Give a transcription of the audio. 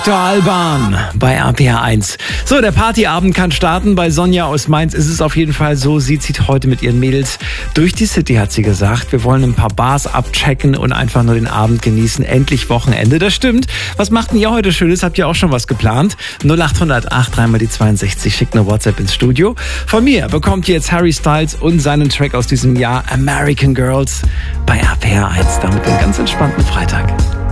Dr. Alban bei RPR 1. So, der Partyabend kann starten. Bei Sonja aus Mainz ist es auf jeden Fall so. Sie zieht heute mit ihren Mädels durch die City, hat sie gesagt. Wir wollen ein paar Bars abchecken und einfach nur den Abend genießen. Endlich Wochenende. Das stimmt. Was macht denn ihr heute Schönes? Habt ihr auch schon was geplant? 0800 83 die 62. Schickt eine WhatsApp ins Studio. Von mir bekommt ihr jetzt Harry Styles und seinen Track aus diesem Jahr American Girls bei RPR 1. Damit einen ganz entspannten Freitag.